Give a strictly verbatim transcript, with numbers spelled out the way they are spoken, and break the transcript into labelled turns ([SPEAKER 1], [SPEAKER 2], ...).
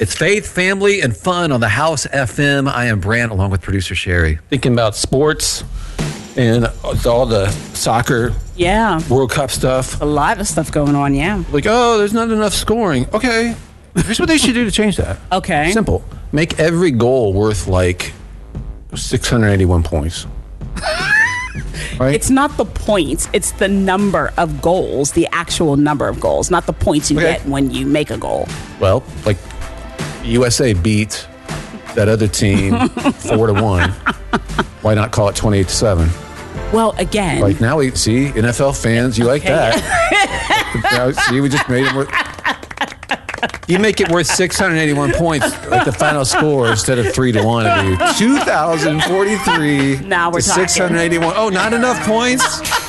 [SPEAKER 1] It's faith, family, and fun on the House F M. I am Brant, along with producer Sherry.
[SPEAKER 2] Thinking about sports and all the soccer
[SPEAKER 3] Yeah.
[SPEAKER 2] World Cup stuff.
[SPEAKER 3] A lot of stuff going on, yeah.
[SPEAKER 2] Like, oh, there's not enough scoring. Okay. Here's what they should do to change that.
[SPEAKER 3] Okay.
[SPEAKER 2] Simple. Make every goal worth like six hundred eighty-one points. Right?
[SPEAKER 3] It's not the points, it's the number of goals, the actual number of goals, not the points you
[SPEAKER 2] Okay.
[SPEAKER 3] get when you make a goal.
[SPEAKER 2] Well, like U S A beat that other team four to one. Why not call it twenty-eight to seven?
[SPEAKER 3] Well, again,
[SPEAKER 2] Like now we see N F L fans, you like
[SPEAKER 3] Okay.
[SPEAKER 2] that. Now, see, we just made it worth. You make it worth six hundred eighty-one points, like the final score, instead of three to one. It'd be two thousand forty-three
[SPEAKER 3] Now we're
[SPEAKER 2] to
[SPEAKER 3] talking.
[SPEAKER 2] six hundred eighty-one. Oh, not enough points?